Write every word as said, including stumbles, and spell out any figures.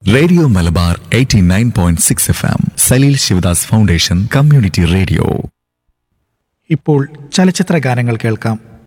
Radio Malabar eighty nine point six F M Saleel Sivadas foundation community radio. ഇപ്പോൾ ചലച്ചിത്ര ഗാനങ്ങൾ കേൾക്കാം.